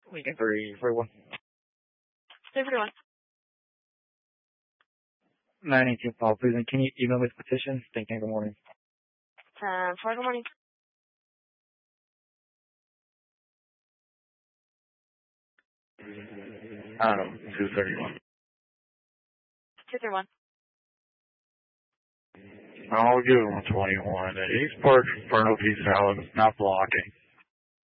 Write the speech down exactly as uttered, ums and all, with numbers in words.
Lincoln three forty-one. three forty-one. nine eighteen Paul, please. And can you email me the petition? Thank you. Good morning. ten four, good morning. Um, two thirty-one. two thirty-one. I'll give him a twenty-one. He's parked in front of his house, not blocking.